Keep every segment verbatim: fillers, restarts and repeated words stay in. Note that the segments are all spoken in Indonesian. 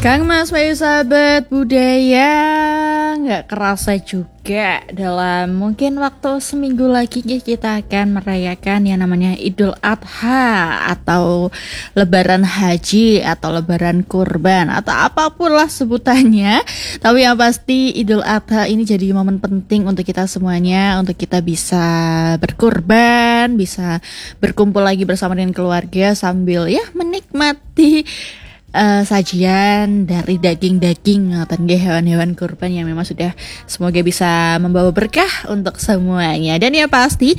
Kang Mas Bayu sahabat budaya, nggak kerasa juga dalam mungkin waktu seminggu lagi kita akan merayakan yang namanya Idul Adha atau Lebaran Haji atau Lebaran Kurban atau apapun lah sebutannya. Tapi yang pasti Idul Adha ini jadi momen penting untuk kita semuanya, untuk kita bisa berkurban, bisa berkumpul lagi bersama dengan keluarga sambil ya menikmati Uh, sajian dari daging-daging atau hewan-hewan kurban yang memang sudah semoga bisa membawa berkah untuk semuanya. Dan ya pasti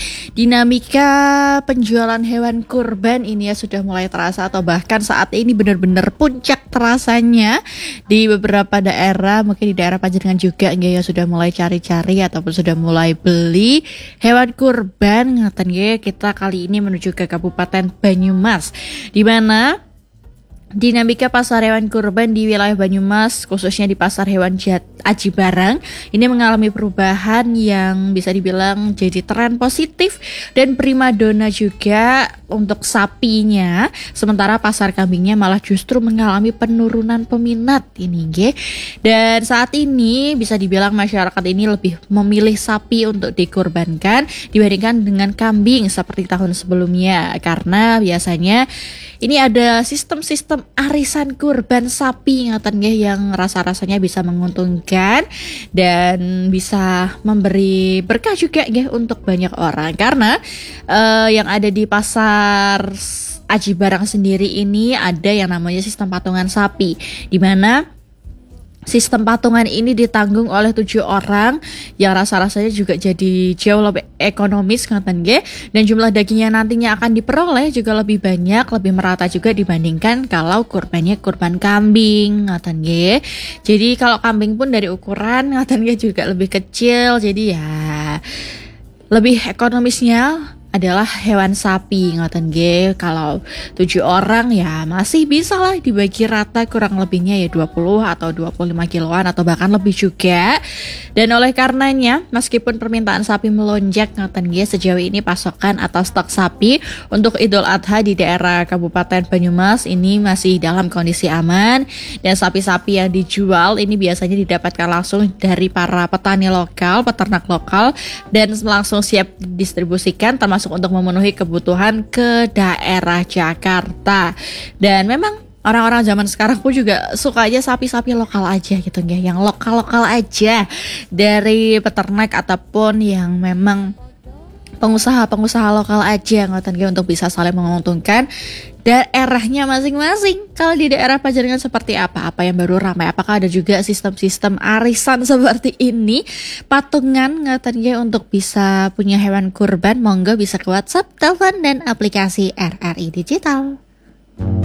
dinamika penjualan hewan kurban ini ya sudah mulai terasa atau bahkan saat ini benar-benar puncak terasanya di beberapa daerah. Mungkin di daerah Panjenengan juga ya sudah mulai cari-cari ataupun sudah mulai beli hewan kurban. Ngaten ya, kita kali ini menuju ke Kabupaten Banyumas, di mana dinamika pasar hewan kurban di wilayah Banyumas, khususnya di pasar hewan Aji Barang, ini mengalami perubahan yang bisa dibilang jadi tren positif dan primadona juga untuk sapinya. Sementara pasar kambingnya malah justru mengalami penurunan peminat ini, nge. Dan saat ini bisa dibilang masyarakat ini lebih memilih sapi untuk dikurbankan dibandingkan dengan kambing seperti tahun sebelumnya, karena biasanya ini ada sistem-sistem arisan kurban sapi ngaten nggih yang rasa-rasanya bisa menguntungkan dan bisa memberi berkah juga nggih untuk banyak orang. Karena uh, yang ada di pasar Aji Barang sendiri ini ada yang namanya sistem patungan sapi, di mana sistem patungan ini ditanggung oleh tujuh orang yang rasa-rasanya juga jadi jauh lebih ekonomis ngaten nggih, dan jumlah daging yang nantinya akan diperoleh juga lebih banyak, lebih merata juga dibandingkan kalau kurbannya kurban kambing ngaten nggih. Jadi kalau kambing pun dari ukuran ngaten nggih juga lebih kecil, jadi ya lebih ekonomisnya adalah hewan sapi ngoten nggih. Kalau tujuh orang ya masih bisa lah dibagi rata, kurang lebihnya ya dua puluh atau dua puluh lima kiloan atau bahkan lebih juga. Dan oleh karenanya meskipun permintaan sapi melonjak ngoten nggih, sejauh ini pasokan atau stok sapi untuk Idul Adha di daerah Kabupaten Banyumas ini masih dalam kondisi aman, dan sapi-sapi yang dijual ini biasanya didapatkan langsung dari para petani lokal, peternak lokal, dan langsung siap didistribusikan termasuk untuk memenuhi kebutuhan ke daerah Jakarta. Dan memang orang-orang zaman sekarang pun juga suka aja sapi-sapi lokal aja gitu ya, yang lokal-lokal aja dari peternak ataupun yang memang pengusaha-pengusaha lokal aja ngoten nggih, untuk bisa saling menguntungkan daerahnya masing-masing. Kalau di daerah Panjenengan seperti apa? Apa yang baru ramai? Apakah ada juga sistem-sistem arisan seperti ini? Patungan ngoten nggih untuk bisa punya hewan kurban? Monggo bisa ke WhatsApp, telepon, dan aplikasi R R I Digital.